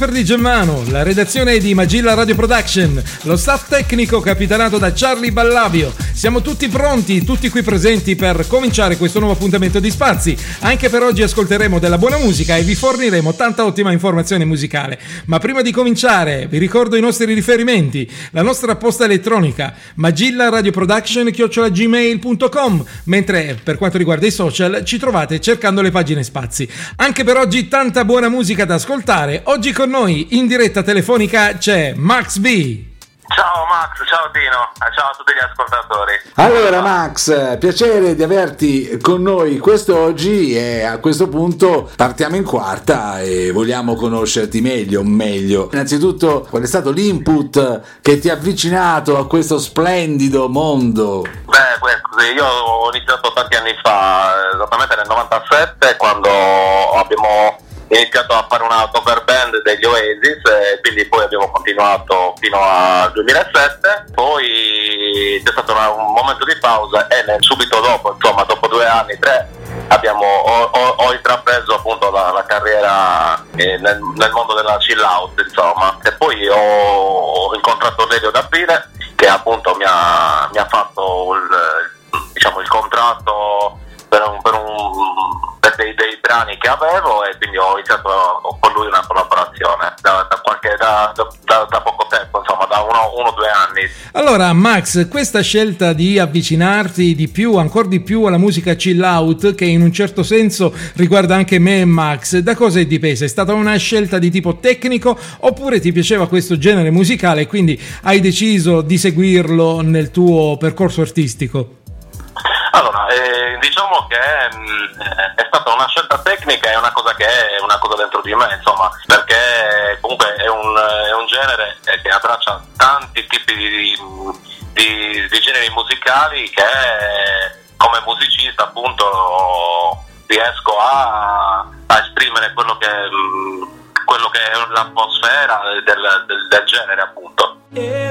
Super di Germano, la redazione di Magilla Radio Production, lo staff tecnico capitanato da Charlie Ballavio. Siamo tutti pronti, tutti qui presenti per cominciare questo nuovo appuntamento di Spazi. Anche per oggi ascolteremo della buona musica e vi forniremo tanta ottima informazione musicale. Ma prima di cominciare vi ricordo i nostri riferimenti, la nostra posta elettronica magillaradio.production@gmail.com, mentre per quanto riguarda i social ci trovate cercando le pagine Spazi. Anche per oggi tanta buona musica da ascoltare. Oggi con noi in diretta telefonica c'è Max B. Ciao Max, ciao Dino, ciao a tutti gli ascoltatori. Allora Max, piacere di averti con noi quest'oggi e a questo punto partiamo in quarta e vogliamo conoscerti meglio. Innanzitutto, qual è stato l'input che ti ha avvicinato a questo splendido mondo? Io ho iniziato tanti anni fa, esattamente nel 97, quando abbiamo iniziato a fare una cover band degli Oasis e quindi poi abbiamo continuato fino al 2007, poi c'è stato un momento di pausa e subito dopo, insomma dopo 2 anni, 3, ho intrapreso appunto la carriera nel mondo della chill out, insomma, e poi ho incontrato Lelio D'Aprile che appunto mi ha fatto il contratto per dei brani che avevo e quindi ho iniziato con lui una collaborazione da poco tempo, insomma da uno o 2 anni. Allora Max, questa scelta di avvicinarti ancora di più alla musica chill out, che in un certo senso riguarda anche me e Max, da cosa è dipesa? È stata una scelta di tipo tecnico oppure ti piaceva questo genere musicale e quindi hai deciso di seguirlo nel tuo percorso artistico? Allora, diciamo che è stata una scelta tecnica e una cosa che è una cosa dentro di me, insomma, perché comunque è un genere che abbraccia tanti tipi di generi musicali che come musicista appunto riesco a esprimere quello che è l'atmosfera del genere appunto.